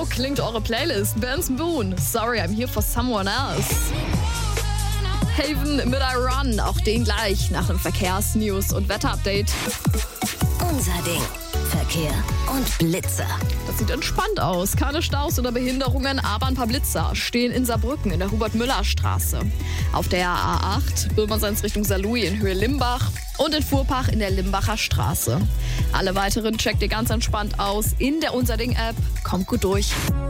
So klingt eure Playlist. Benson Boone, Sorry, I'm Here for Someone Else. Haven mit I Run, auch den gleich nach dem Verkehrsnews und Wetterupdate. Unser Ding. Verkehr und Blitzer. Das sieht entspannt aus. Keine Staus oder Behinderungen, aber ein paar Blitzer stehen in Saarbrücken in der Hubert-Müller-Straße. Auf der A8 Birmerseins Richtung Saarlouis in Höhe Limbach und in Fuhrpach in der Limbacher Straße. Alle weiteren checkt ihr ganz entspannt aus in der Unser Ding-App. Kommt gut durch.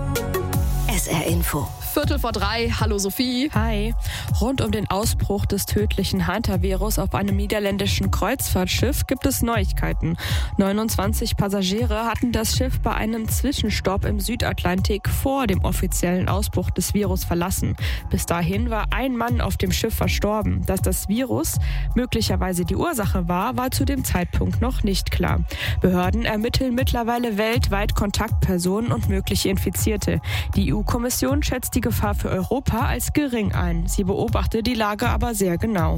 SR Info. 2:45. Hallo Sophie. Hi. Rund um den Ausbruch des tödlichen Hantavirus auf einem niederländischen Kreuzfahrtschiff gibt es Neuigkeiten. 29 Passagiere hatten das Schiff bei einem Zwischenstopp im Südatlantik vor dem offiziellen Ausbruch des Virus verlassen. Bis dahin war ein Mann auf dem Schiff verstorben. Dass das Virus möglicherweise die Ursache war zu dem Zeitpunkt noch nicht klar. Behörden ermitteln mittlerweile weltweit Kontaktpersonen und mögliche Infizierte. Die EU-Kommission schätzt die Gefahr für Europa als gering ein. Sie beobachtet die Lage aber sehr genau.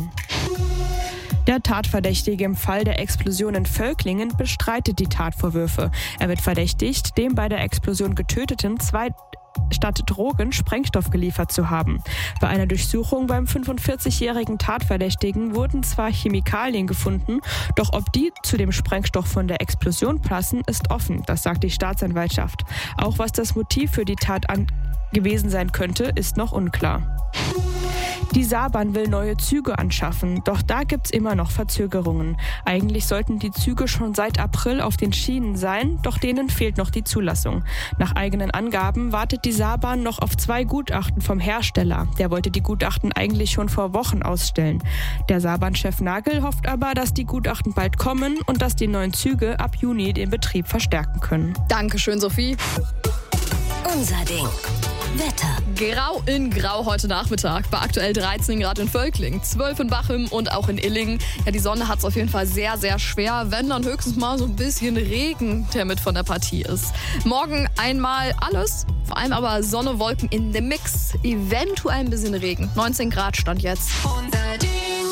Der Tatverdächtige im Fall der Explosion in Völklingen bestreitet die Tatvorwürfe. Er wird verdächtigt, dem bei der Explosion Getöteten statt Drogen Sprengstoff geliefert zu haben. Bei einer Durchsuchung beim 45-jährigen Tatverdächtigen wurden zwar Chemikalien gefunden, doch ob die zu dem Sprengstoff von der Explosion passen, ist offen, das sagt die Staatsanwaltschaft. Auch was das Motiv für die Tat gewesen sein könnte, ist noch unklar. Die Saarbahn will neue Züge anschaffen, doch da gibt's immer noch Verzögerungen. Eigentlich sollten die Züge schon seit April auf den Schienen sein, doch denen fehlt noch die Zulassung. Nach eigenen Angaben wartet die Saarbahn noch auf 2 Gutachten vom Hersteller. Der wollte die Gutachten eigentlich schon vor Wochen ausstellen. Der Saarbahn-Chef Nagel hofft aber, dass die Gutachten bald kommen und dass die neuen Züge ab Juni den Betrieb verstärken können. Dankeschön, Sophie. Unser Ding. Wetter. Grau in Grau heute Nachmittag. Bei aktuell 13 Grad in Völklingen, 12 in Bachem und auch in Illingen. Ja, die Sonne hat es auf jeden Fall sehr, sehr schwer. Wenn dann höchstens mal so ein bisschen Regen, der mit von der Partie ist. Morgen einmal alles, vor allem aber Sonne, Wolken in dem Mix. Eventuell ein bisschen Regen. 19 Grad stand jetzt. Unser Ding.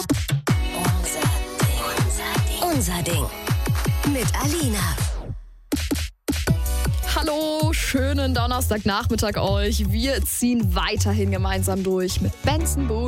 Unser Ding. Mit Alina. Hallo, schönen Donnerstagnachmittag euch. Wir ziehen weiterhin gemeinsam durch mit Benson Boone.